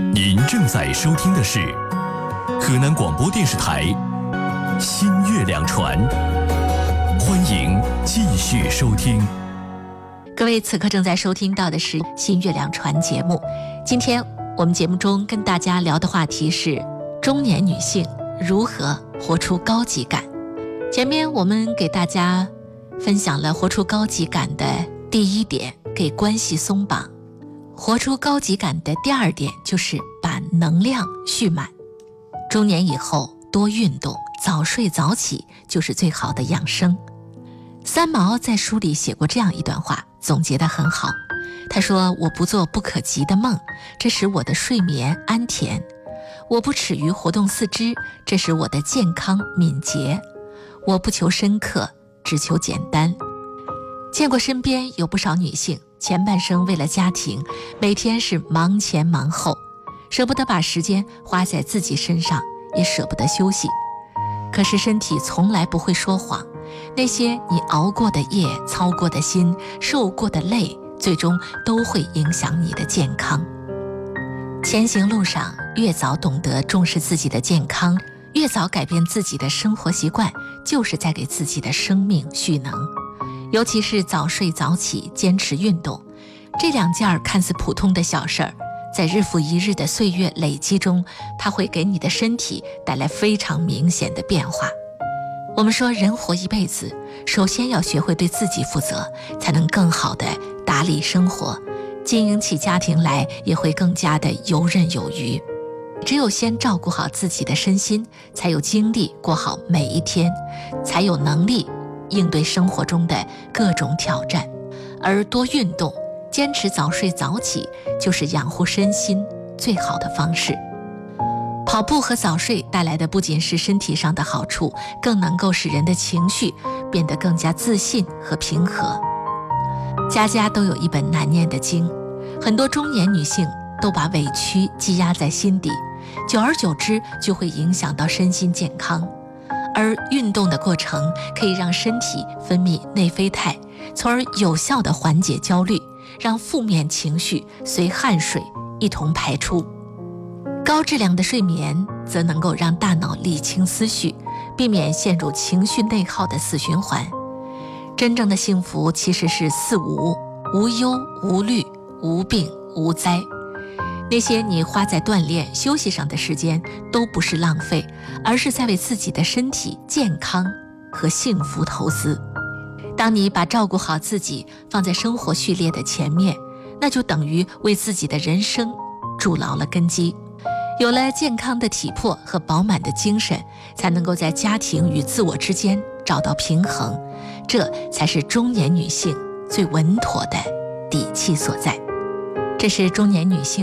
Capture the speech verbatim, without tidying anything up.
您正在收听的是河南广播电视台新月亮传，欢迎继续收听。 各位此刻正在收听到的是新月亮传节目，今天我们节目中跟大家聊的话题是中年女性如何活出高级感。前面我们给大家分享了活出高级感的第一点，给关系松绑。活出高级感的第二点就是把能量蓄满。中年以后多运动，早睡早起就是最好的养生。三毛在书里写过这样一段话，总结得很好。他说，我不做不可及的梦，这使我的睡眠安甜；我不耻于活动四肢，这使我的健康敏捷；我不求深刻，只求简单。见过身边有不少女性，前半生为了家庭，每天是忙前忙后，舍不得把时间花在自己身上，也舍不得休息。可是身体从来不会说谎，那些你熬过的夜、操过的心、受过的累，最终都会影响你的健康。前行路上，越早懂得重视自己的健康，越早改变自己的生活习惯，就是在给自己的生命蓄能。尤其是早睡早起，坚持运动，这两件看似普通的小事儿，在日复一日的岁月累积中，它会给你的身体带来非常明显的变化。我们说人活一辈子，首先要学会对自己负责，才能更好地打理生活，经营起家庭来也会更加的游刃有余。只有先照顾好自己的身心，才有精力过好每一天，才有能力应对生活中的各种挑战。而多运动，坚持早睡早起，就是养护身心最好的方式。跑步和早睡带来的不仅是身体上的好处，更能够使人的情绪变得更加自信和平和。家家都有一本难念的经，很多中年女性都把委屈积压在心底，久而久之就会影响到身心健康。而运动的过程可以让身体分泌内啡肽，从而有效地缓解焦虑，让负面情绪随汗水一同排出。高质量的睡眠则能够让大脑理清思绪，避免陷入情绪内耗的死循环。真正的幸福其实是四无：无忧无虑、无病无灾。那些你花在锻炼、休息上的时间都不是浪费，而是在为自己的身体健康和幸福投资。当你把照顾好自己放在生活序列的前面，那就等于为自己的人生筑牢了根基。有了健康的体魄和饱满的精神，才能够在家庭与自我之间找到平衡，这才是中年女性最稳妥的底气所在。这是中年女性